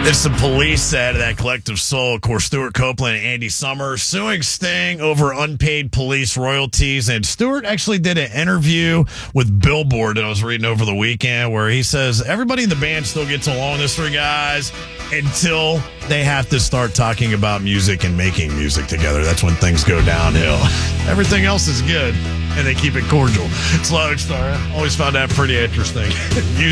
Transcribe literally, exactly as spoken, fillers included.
It's the Police said that Collective Soul. Of course, Stuart Copeland and Andy Summers suing Sting over unpaid police royalties. And Stuart actually did an interview with Billboard that I was reading over the weekend where he says everybody in the band still gets along, these three guys, until they have to start talking about music and making music together. That's when things go downhill. Everything else is good, and they keep it cordial. It's Lodestar. Always found that pretty interesting. Music.